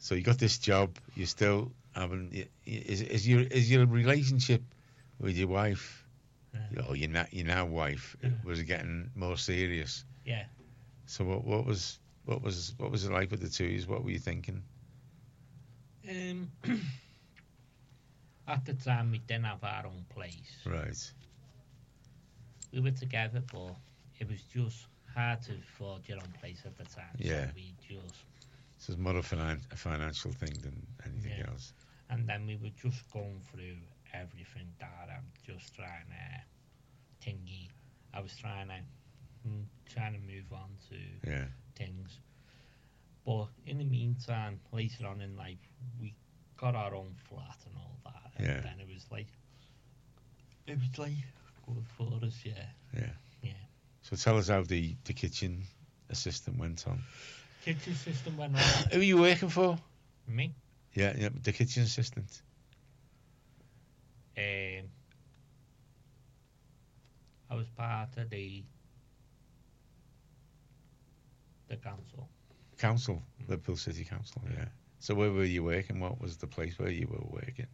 So you got this job. You still having is your relationship with your wife, or your now wife, was it getting more serious? Yeah. So what was it like with the two of you? What were you thinking? Um, at the time, we didn't have our own place. Right. We were together, but it was just hard to afford your own place at the time. Yeah. So we just, So it's more a financial thing than anything Yeah. else. and then we were just going through everything that I'm just trying to thingy. I was trying to move on to Yeah. things. But in the meantime, later on in life, we got our own flat and all that. And Yeah. then it was like good for us, yeah. Yeah. Yeah. So tell us how the kitchen assistant went on. Kitchen system went on. Who are you working for? Me. Yeah, the kitchen assistant. I was part of the council. Council, Liverpool City Council, yeah. So where were you working? What was the place where you were working?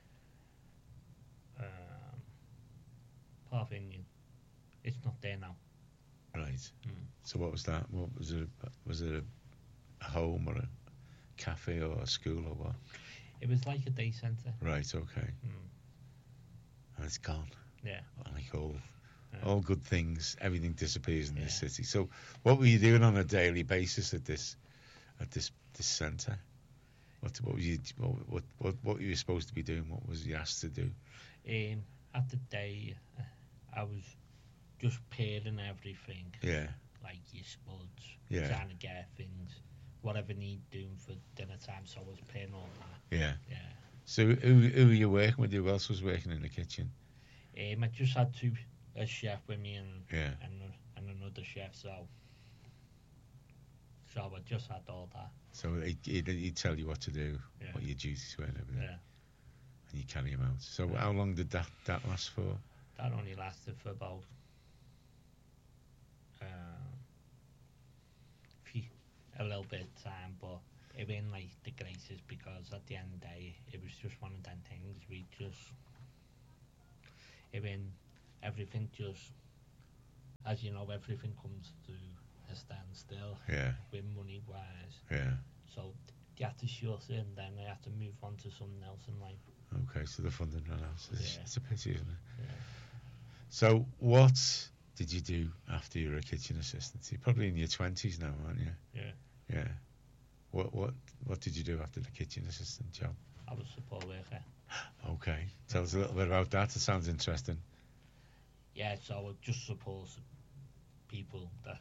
Park Union. It's not there now. Right. Mm. So what was that? What was it? Was it a home or a cafe or a school or what? It was like a day centre. Right. Okay. Mm. And it's gone. Yeah. Like Yeah. all good things, everything disappears in this Yeah. city. So what were you doing on a daily basis at this centre? What were you supposed to be doing? What was you asked to do? At the day, I was just pairing everything, Yeah. like your spuds, Yeah. trying to get things, whatever need doing for dinner time. So I was pairing all that. Yeah. Yeah. So who were you working with? Who else was working in the kitchen? I just had a chef with me and Yeah. and another chef. So I just had all that. So he'd tell you what to do, Yeah. what your duties were and everything, Yeah. and you carry them out. So Yeah. how long did that last for? That only lasted for about a little bit of time, but it wasn't like the greatest because at the end of the day, it was just one of them things. Everything just, as you know, everything comes to a standstill Yeah. with money wise. Yeah. So you had to shut it and then I had to move on to something else in life. Okay. So the funding ran out. Yeah. It's a pity, isn't it? Yeah. So what did you do after you were a kitchen assistant? You're probably in your 20s now, aren't you? Yeah. Yeah. What did you do after the kitchen assistant job? I was support worker. Okay. Tell us a little bit about that. It sounds interesting. Yeah, so I just support people that.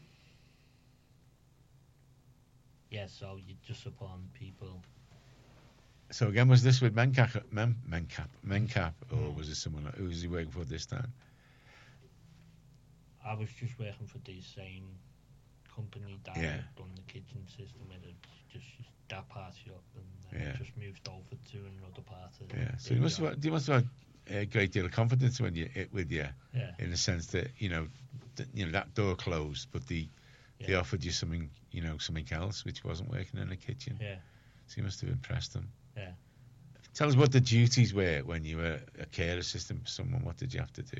Yeah, so you just support people. So again, was this with Mencap, or was it someone who was he working for this time? I was just working for the same company that Yeah. had done the kitchen system, and it just that part up, and then Yeah. I just moved over to another part of Yeah. the So you must job. have had a great deal of confidence with you, Yeah. in the sense that that door closed, but they Yeah. offered you something else which wasn't working in the kitchen. Yeah. So you must have impressed them. Yeah. Tell us what the duties were when you were a care assistant for someone. What did you have to do?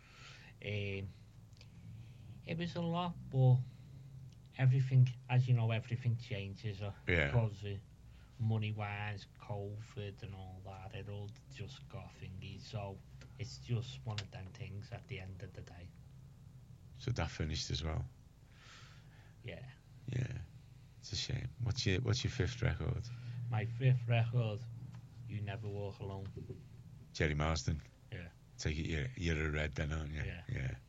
It was a lot, but everything, as you know, everything changes Yeah. because of money-wise, COVID and all that. It all just got thingy. So it's just one of them things at the end of the day. So that finished as well. Yeah. Yeah. It's a shame. What's your fifth record? My fifth record, You Never Walk Alone. Jerry Marsden. Yeah. Take it you're a red then, aren't you? Yeah. Yeah.